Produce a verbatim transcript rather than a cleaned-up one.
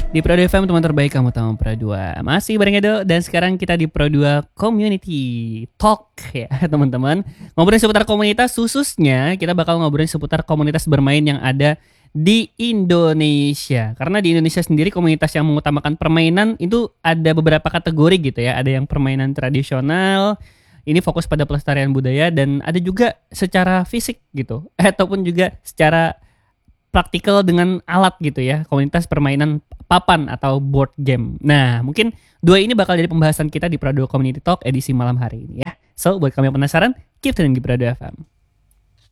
Di Pro dua F M, teman terbaik kamu tahu Pro dua. Masih bareng Edo dan sekarang kita di Pro dua Community Talk ya teman-teman. Ngobrolin seputar komunitas, khususnya kita bakal ngobrolin seputar komunitas bermain yang ada di Indonesia. Karena di Indonesia sendiri komunitas yang mengutamakan permainan itu ada beberapa kategori gitu ya. Ada yang permainan tradisional, ini fokus pada pelestarian budaya, dan ada juga secara fisik gitu. Ataupun juga secara praktikal dengan alat gitu ya, komunitas permainan papan atau board game. Nah, mungkin dua ini bakal jadi pembahasan kita di Pro dua Community Talk edisi malam hari ini ya. So, buat kamu yang penasaran, keep tuning di Pro dua F M.